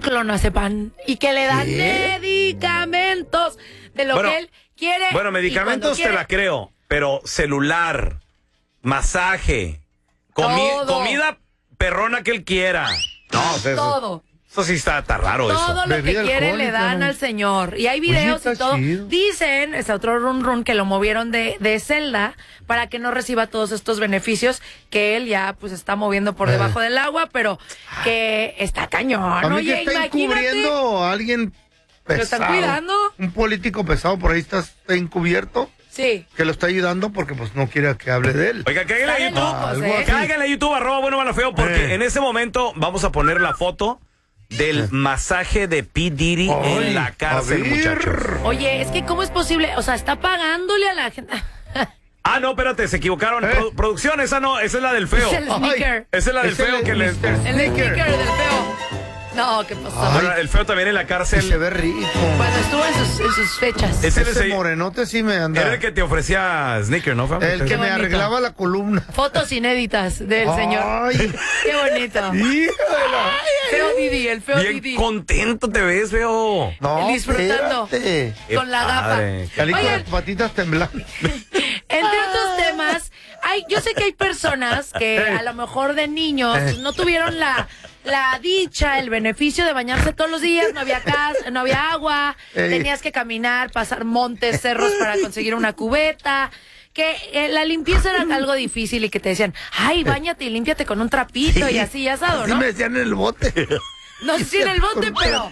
clonazepam y que le dan medicamentos de lo que él quiere. Bueno, medicamentos te la creo, pero celular, masaje, comida perrona que él quiera. No, todo. Eso sí está raro. Todo lo que quiere le dan al señor. Y hay videos y todo. Chido. Dicen, es otro run que lo movieron de celda para que no reciba todos estos beneficios que él ya pues está moviendo por debajo del agua, pero que está cañón. Oye, está encubriendo a alguien pesado. ¿Lo están cuidando? Un político pesado por ahí está encubierto. Sí. Que lo está ayudando porque pues no quiere que hable de él. Oiga, cáiganle a YouTube. Cáiganle a YouTube, @bueno-malo-feo, porque en ese momento vamos a poner la foto del masaje de P. Diddy en la cárcel, muchachos. Oye, es que ¿cómo es posible? O sea, está pagándole a la gente. No, espérate, se equivocaron. Producción, esa no, esa es la del feo. Es el sneaker. Esa es la del feo que le... El sneaker del feo. No, ¿qué pasó? Bueno, el feo también en la cárcel. Se ve rico. Bueno, estuvo en sus fechas. Ese morenote sí me anda. Era el que te ofrecía sneaker, ¿no, feo? El que me arreglaba la columna. Fotos inéditas del señor. Qué bonito. Feo Diddy, el feo Diddy. Bien contento te ves, feo. No, disfrutando con la gafa. Salí con las patitas temblando. Entre otros temas, yo sé que hay personas que a lo mejor de niños no tuvieron la dicha, el beneficio de bañarse todos los días, no había casa, no había agua, tenías que caminar, pasar montes, cerros para conseguir una cubeta, que la limpieza era algo difícil y que te decían, ay, báñate y límpiate con un trapito y así asado, ¿no? Sí me decían en el bote. No sé si en el bote, pero...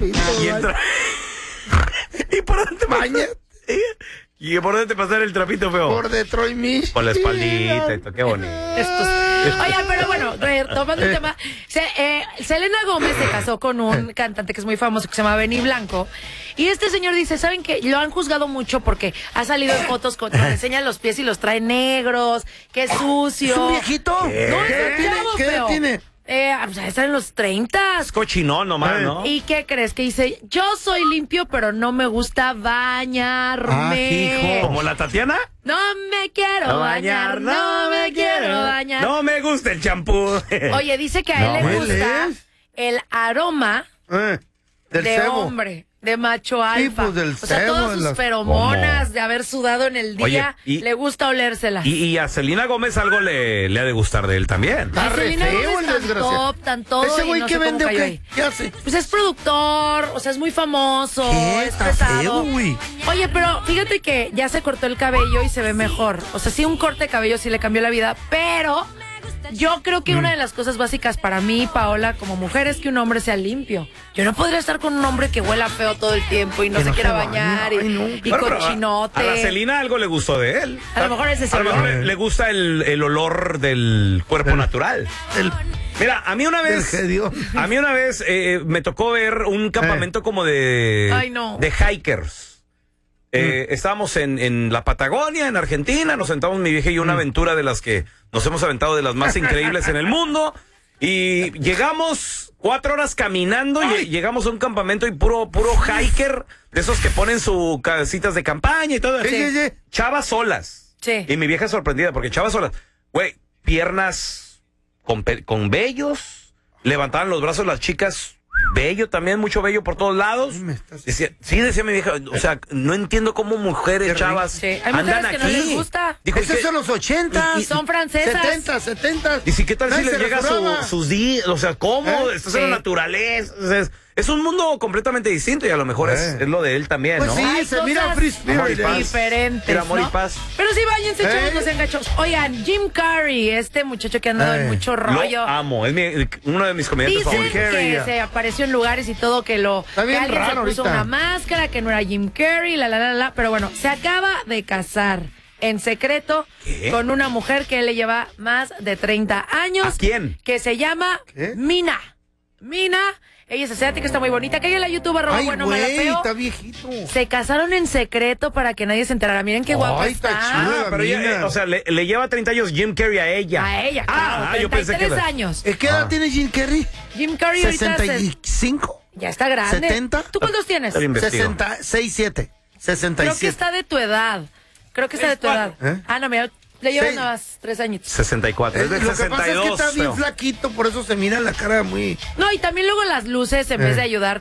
¿Y por dónde bañas? ¿Y por dónde te pasar el trapito, feo? Por Detroit, Michigan. Por la espaldita, esto, qué bonito. Oye, pero bueno, tomando el tema, Selena Gómez se casó con un cantante que es muy famoso que se llama Benny Blanco. Y este señor dice, ¿saben qué? Lo han juzgado mucho porque ha salido en fotos donde enseña los pies y los trae negros, que es sucio. ¿Es un viejito? No, ¿Qué edad tiene? O sea, está en los 30. Es cochinón nomás, ¿no? ¿Y qué crees? Que dice, yo soy limpio, pero no me gusta bañarme. ¿Como la Tatiana? No me quiero bañar, no me quiero bañar. No me gusta el champú. Oye, dice que a él le gusta el aroma del de cebo. Hombre, de macho alfa. Pues del o sea, cebo, todas sus feromonas de haber sudado en el día, le gusta olérselas. Y a Selena Gómez algo le ha de gustar de él también. Está re feo el desgraciado. Tan todo. ¿Ese güey no qué vende o qué? ¿Qué hace? Pues es productor, o sea, es muy famoso. ¿Qué? Es Está pesado. feo, güey. Oye, pero fíjate que ya se cortó el cabello y se ve mejor. O sea, sí, un corte de cabello sí le cambió la vida, pero... Yo creo que una de las cosas básicas para mí, Paola, como mujer, es que un hombre sea limpio. Yo no podría estar con un hombre que huela feo todo el tiempo y no se quiera bañar y cochinote. A la Celina algo le gustó de él. A lo mejor es ese olor. A lo mejor le gusta el olor del cuerpo natural. Mira, a mí una vez me tocó ver un campamento como de hikers. Estábamos en la Patagonia, en Argentina, nos sentamos mi vieja y yo, una aventura de las que nos hemos aventado, de las más increíbles en el mundo, y llegamos 4 horas caminando y llegamos a un campamento y puro hiker, de esos que ponen sus casitas de campaña y todo. Chavas solas. Sí. Y mi vieja sorprendida, porque chavas solas, güey, piernas con vellos, levantaban los brazos las chicas, bello también, mucho bello por todos lados. Decía mi vieja, o sea, no entiendo cómo mujeres, chavas, andan aquí. Que no les gusta. Dijo, esos son los 80. Y son francesas. 70. Dice, ¿qué tal si les llega sus días? O sea, ¿cómo? Estás en la naturaleza. O sea, es un mundo completamente distinto y a lo mejor es lo de él también, pues ¿no? sí, hay se mira diferentes, Era amor ¿no? y paz. Pero sí, váyanse, chavos, no sean gachos. Oigan, Jim Carrey, este muchacho que ha andado en mucho rollo. Lo amo, es uno de mis comediantes favoritos. Dicen que se apareció en lugares y todo, que alguien se puso una máscara, que no era Jim Carrey, pero bueno, se acaba de casar en secreto con una mujer que le lleva más de 30 años. ¿A quién? Que se llama Mina. Ella es asiática, está muy bonita. Que ella en la YouTube @bueno-malo-feo. Está viejito. Se casaron en secreto para que nadie se enterara. Miren qué guapa está. Chula, pero ella, o sea, le lleva 30 años Jim Carrey a ella. A ella, claro. Yo pensé que 33 años. ¿Qué edad tiene Jim Carrey? Jim Carrey ahorita 65. Ya está grande. 70. ¿Tú cuántos tienes? 67. 67. Creo que está de tu edad. No, mira, le llevan nada más 3 años. 64. Es de Lo 62. que pasa es que está bien flaquito, por eso se mira la cara muy... No, y también luego las luces, en vez de ayudar,